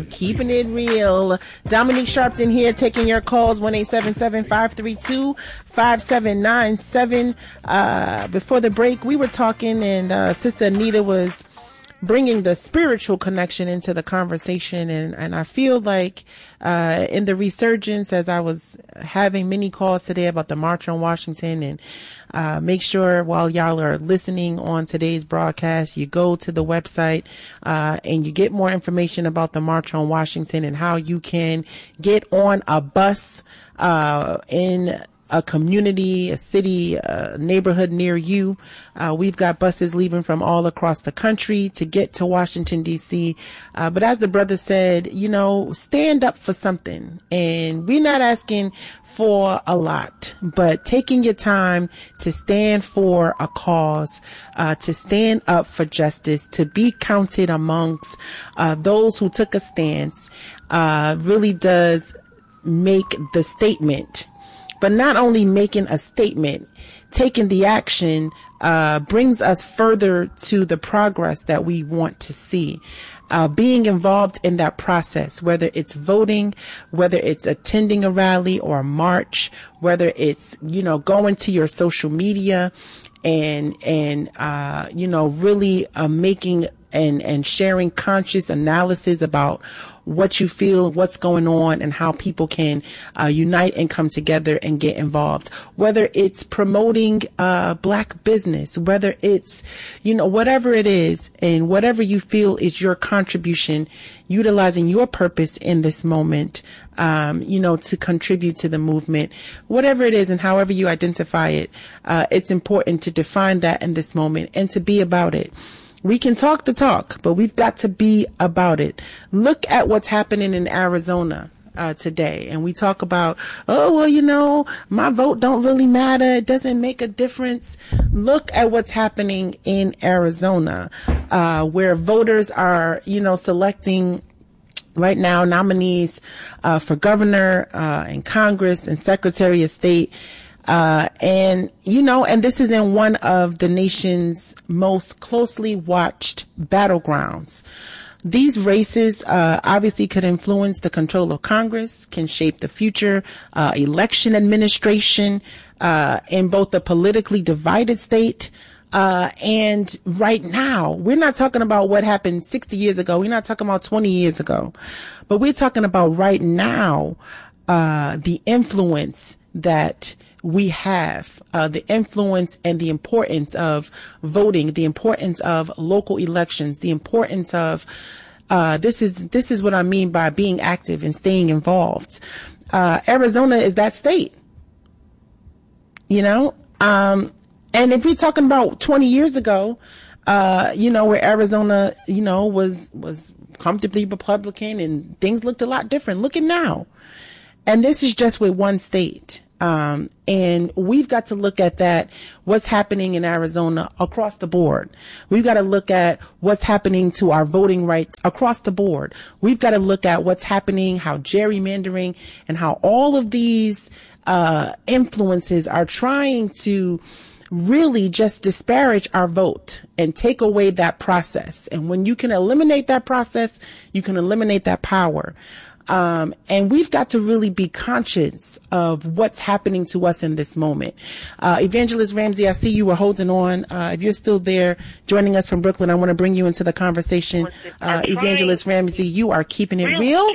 Keeping it real. Dominique Sharpton here, taking your calls, 1-877-532-5797. Before the break, we were talking, and Sister Anita was bringing the spiritual connection into the conversation. And I feel like in the resurgence, as I was having many calls today about the March on Washington, and make sure while y'all are listening on today's broadcast, you go to the website and you get more information about the March on Washington and how you can get on a bus in a community, a city, a neighborhood near you. We've got buses leaving from all across the country to get to Washington, D.C. But as the brother said, stand up for something. And we're not asking for a lot, but taking your time to stand for a cause, to stand up for justice, to be counted amongst those who took a stance, really does make the statement. But not only making a statement, taking the action brings us further to the progress that we want to see. Being involved in that process, whether it's voting, whether it's attending a rally or a march, whether it's, going to your social media and really making and sharing conscious analysis about what you feel, what's going on, and how people can unite and come together and get involved. Whether it's promoting Black business, whether it's, whatever it is, and whatever you feel is your contribution, utilizing your purpose in this moment, to contribute to the movement, whatever it is and however you identify it, it's important to define that in this moment and to be about it. We can talk the talk, but we've got to be about it. Look at what's happening in Arizona today. And we talk about, my vote don't really matter. It doesn't make a difference. Look at what's happening in Arizona, where voters are, selecting right now nominees for governor and Congress and Secretary of State. And this is in one of the nation's most closely watched battlegrounds. These races obviously could influence the control of Congress, can shape the future election administration in both the politically divided state. And right now, we're not talking about what happened 60 years ago. We're not talking about 20 years ago, but we're talking about right now, the influence that we have, the influence and the importance of voting, the importance of local elections, the importance of, this is what I mean by being active and staying involved. Arizona is that state, and if we're talking about 20 years ago, where Arizona, was comfortably Republican and things looked a lot different. Look at now. And this is just with one state. And we've got to look at that, what's happening in Arizona across the board. We've got to look at what's happening to our voting rights across the board. We've got to look at what's happening, how gerrymandering and how all of these influences are trying to really just disparage our vote and take away that process. And when you can eliminate that process, you can eliminate that power. And we've got to really be conscious of what's happening to us in this moment. Evangelist Ramsey, I see you were holding on. If you're still there joining us from Brooklyn, I want to bring you into the conversation. Evangelist Ramsey, you are keeping it real.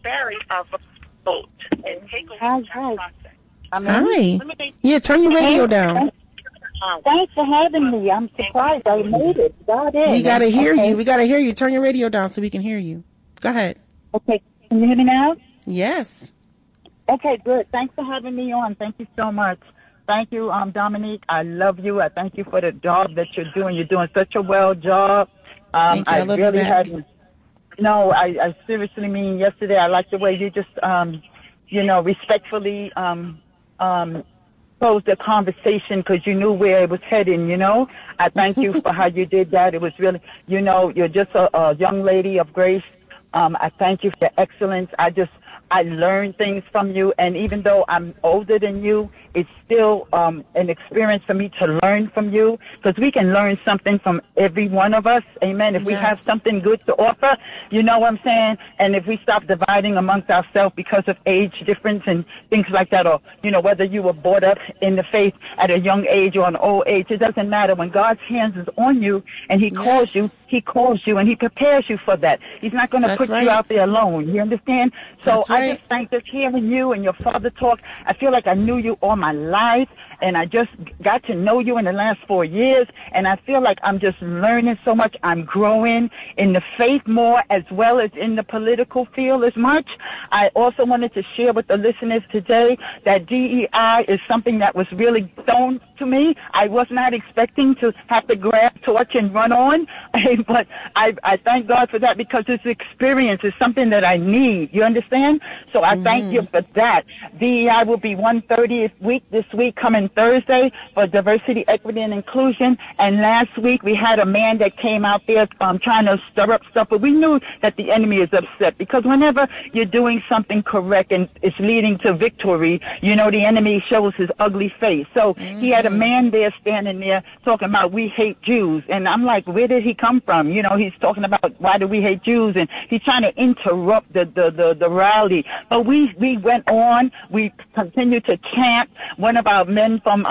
Hi. Hi. Yeah, turn your radio down. Thanks for having me. I'm surprised I made it. We got to hear you. We got to hear you. Turn your radio down so we can hear you. Go ahead. Okay. Can you hear me now? Yes. Okay, good. Thanks for having me on. Thank you so much. Thank you, Dominique. I love you. I thank you for the job that you're doing. You're doing such a well job. Thank you. I love really you back. I seriously mean, yesterday I liked the way you just, respectfully closed the conversation because you knew where it was heading, I thank you for how you did that. It was really, you're just a young lady of grace. I thank you for excellence. I learn things from you. And even though I'm older than you, it's still an experience for me to learn from you, because we can learn something from every one of us. Amen. If we have something good to offer, you know what I'm saying? And if we stop dividing amongst ourselves because of age difference and things like that, or, you know, whether you were brought up in the faith at a young age or an old age, it doesn't matter. When God's hands is on you and he calls you and he prepares you for that. He's not going to put you out there alone. You understand? So I just thank just hearing you and your father talk. I feel like I knew you all my life, and I just got to know you in the last 4 years, and I feel like I'm just learning so much. I'm growing in the faith more as well as in the political field as much. I also wanted to share with the listeners today that DEI is something that was really thrown to me. I was not expecting to have to grab torch and run on, but I thank God for that, because this experience is something that I need. You understand? So I thank you for that. DEI will be 130th week this week, coming Thursday, for diversity, equity, and inclusion. And last week we had a man that came out there trying to stir up stuff, but we knew that the enemy is upset, because whenever you're doing something correct and it's leading to victory, you know, the enemy shows his ugly face. So he had a man there standing there talking about we hate Jews, and I'm like, where did he come from? You know, he's talking about why do we hate Jews, and he's trying to interrupt the rally. But we went on. We continued to chant. One of our men from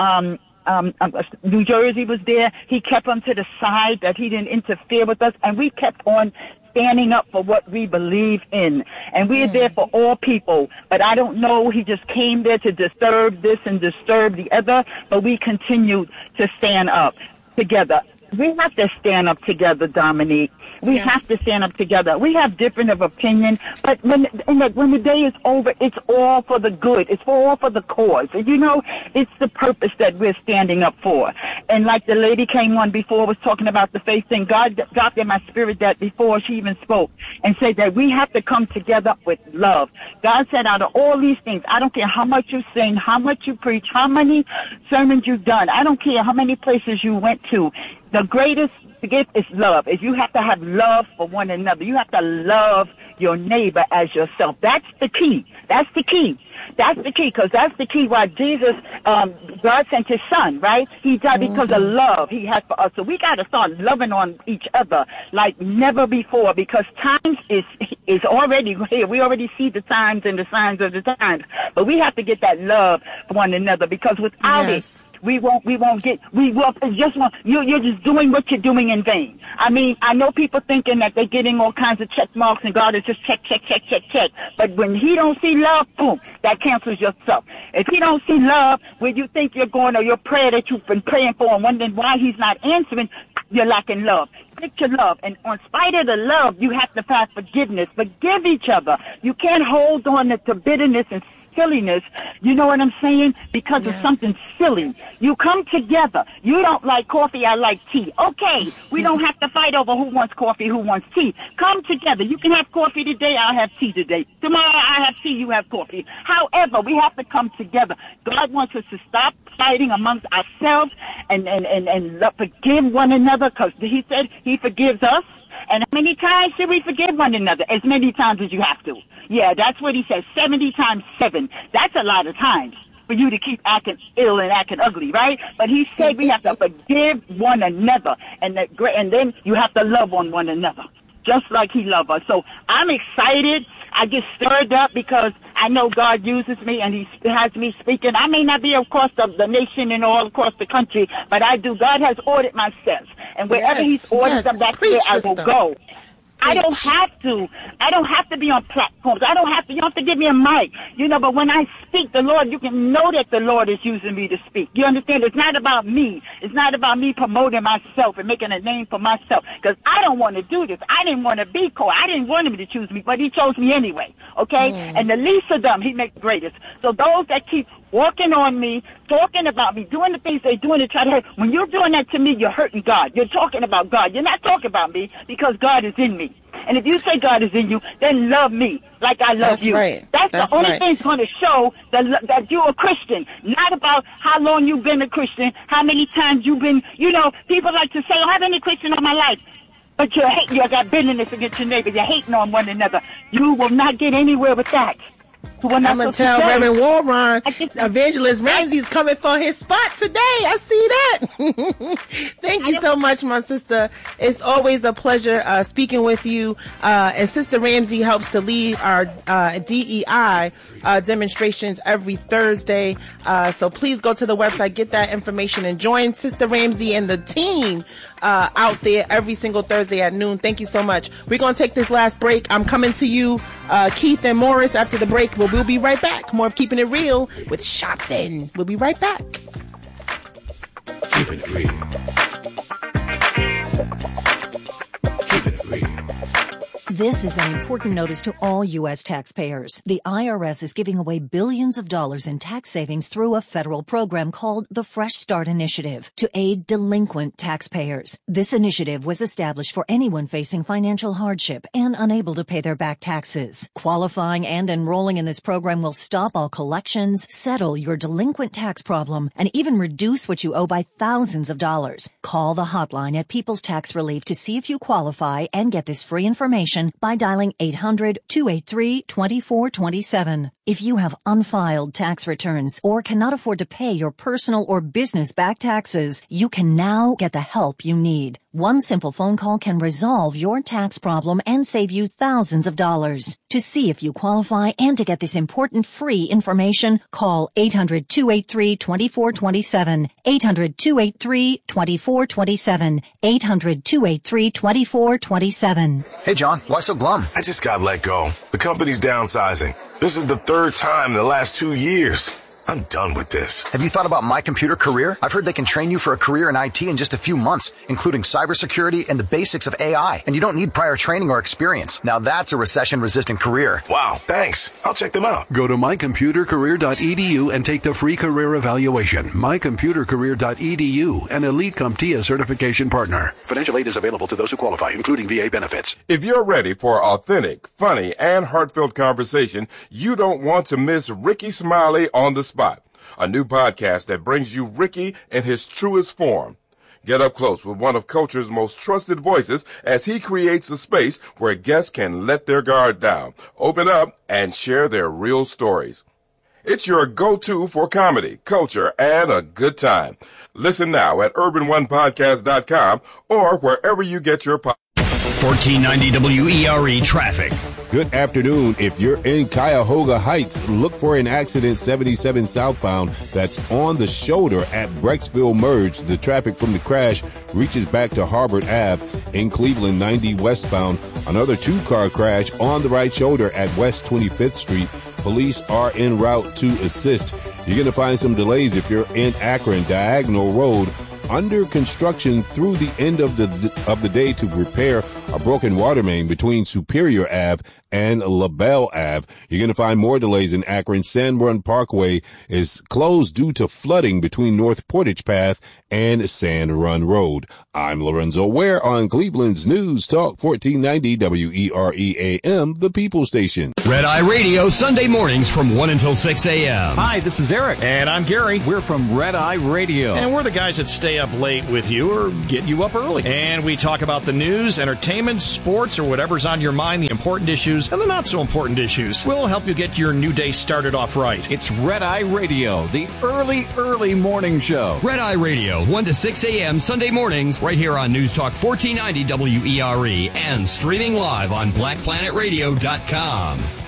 New Jersey was there. He kept him to the side, that he didn't interfere with us, and we kept on standing up for what we believe in. And we are there for all people. But I don't know, he just came there to disturb this and disturb the other, but we continued to stand up together. We have to stand up together, Dominique. We have to stand up together. We have different of opinion, but when the day is over, it's all for the good. It's all for the cause. You know, it's the purpose that we're standing up for. And like the lady came on before, was talking about the faith thing, God dropped in my spirit that before she even spoke, and said that we have to come together with love. God said, out of all these things, I don't care how much you sing, how much you preach, how many sermons you've done, I don't care how many places you went to, the greatest gift is love. Is you have to have love for one another. You have to love your neighbor as yourself. That's the key. That's the key. That's the key, because that's the key why Jesus, God sent his son, right? He died because of love he has for us. So we got to start loving on each other like never before, because times is already here. We already see the times and the signs of the times. But we have to get that love for one another, because without it, you're just doing what you're doing in vain. I mean, I know people thinking that they're getting all kinds of check marks and God is just check. But when he don't see love, boom, that cancels yourself. If he don't see love, where you think you're going, or your prayer that you've been praying for and wondering why he's not answering, you're lacking love. Get your love. And in spite of the love, you have to have forgiveness. Forgive each other. You can't hold on to bitterness and silliness, you know what I'm saying? Because of something silly. You come together. You don't like coffee, I like tea. Okay, we don't have to fight over who wants coffee, who wants tea. Come together. You can have coffee today, I'll have tea today. Tomorrow I have tea, you have coffee. However, we have to come together. God wants us to stop fighting amongst ourselves and forgive one another, because he said he forgives us. And how many times should we forgive one another? As many times as you have to. Yeah, that's what he says, 70 times 7. That's a lot of times for you to keep acting ill and acting ugly, right? But he said we have to forgive one another, and then you have to love on one another, just like he loved us. So I'm excited. I get stirred up because I know God uses me and he has me speaking. I may not be across the nation and all across the country, but I do. God has ordered my steps. And wherever he's ordered them, that's where I will go. I don't have to be on platforms. You don't have to give me a mic. You know, but when I speak, the Lord, you can know that the Lord is using me to speak. You understand? It's not about me. It's not about me promoting myself and making a name for myself, because I don't want to do this. I didn't want to be called. I didn't want him to choose me, but he chose me anyway, okay? And the least of them, he makes greatest. So those that keep walking on me, talking about me, doing the things they're doing to try to hurt. When you're doing that to me, you're hurting God. You're talking about God. You're not talking about me, because God is in me. And if you say God is in you, then love me like I love you. Right. That's the only thing that's going to show that you're a Christian. Not about how long you've been a Christian, how many times you've been, you know, people like to say, I've been a Christian all my life. But you got bitterness against your neighbor. You're hating on one another. You will not get anywhere with that. I'm going to tell Reverend Warren, Evangelist Ramsey's coming for his spot today. I see that. Thank you so much, my sister. It's always a pleasure speaking with you. And Sister Ramsey helps to lead our DEI demonstrations every Thursday. So please go to the website, get that information, and join Sister Ramsey and the team out there every single Thursday at noon. Thank you so much. We're going to take this last break. I'm coming to you, Keith and Morris, after the break. We'll be right back. More of Keeping It Real with Shopton. We'll be right back. Keep it real. Keep it real. This is an important notice to all U.S. taxpayers. The IRS is giving away billions of dollars in tax savings through a federal program called the Fresh Start Initiative to aid delinquent taxpayers. This initiative was established for anyone facing financial hardship and unable to pay their back taxes. Qualifying and enrolling in this program will stop all collections, settle your delinquent tax problem, and even reduce what you owe by thousands of dollars. Call the hotline at People's Tax Relief to see if you qualify and get this free information by dialing 800-283-2427. If you have unfiled tax returns or cannot afford to pay your personal or business back taxes, you can now get the help you need. One simple phone call can resolve your tax problem and save you thousands of dollars. To see if you qualify and to get this important free information, call 800-283-2427. 800-283-2427. 800-283-2427. Hey, John, why so glum? I just got let go. The company's downsizing. This is the third time in the last 2 years. I'm done with this. Have you thought about My Computer Career? I've heard they can train you for a career in IT in just a few months, including cybersecurity and the basics of AI. And you don't need prior training or experience. Now that's a recession-resistant career. Wow, thanks. I'll check them out. Go to mycomputercareer.edu and take the free career evaluation. mycomputercareer.edu, an Elite CompTIA certification partner. Financial aid is available to those who qualify, including VA benefits. If you're ready for authentic, funny, and heartfelt conversation, you don't want to miss Ricky Smiley on the Spot, a new podcast that brings you Ricky in his truest form. Get up close with one of culture's most trusted voices as he creates a space where guests can let their guard down, open up, and share their real stories. It's your go-to for comedy, culture, and a good time. Listen now at urbanonepodcast.com or wherever you get your podcast. 1490 WERE traffic. Good afternoon. If you're in Cuyahoga Heights, look for an accident 77 southbound that's on the shoulder at Brecksville Merge. The traffic from the crash reaches back to Harbord Ave. In Cleveland, 90 westbound. Another two-car crash on the right shoulder at West 25th Street. Police are en route to assist. You're going to find some delays if you're in Akron, Diagonal Road, under construction through the end of the day to repair a broken water main between Superior Ave and LaBelle Ave. You're going to find more delays in Akron. Sand Run Parkway is closed due to flooding between North Portage Path and Sand Run Road. I'm Lorenzo Ware on Cleveland's News Talk 1490 WERE AM, the People Station. Red Eye Radio, Sunday mornings from 1 until 6 a.m. Hi, this is Eric. And I'm Gary. We're from Red Eye Radio. And we're the guys that stay up late with you or get you up early. And we talk about the news, entertainment, sports, or whatever's on your mind, the important issues and the not so important issues. We'll help you get your new day started off right. It's Red Eye Radio, the early morning show. Red Eye Radio, 1 to 6 a.m. Sunday mornings, right here on News Talk 1490 WERE and streaming live on BlackPlanetRadio.com.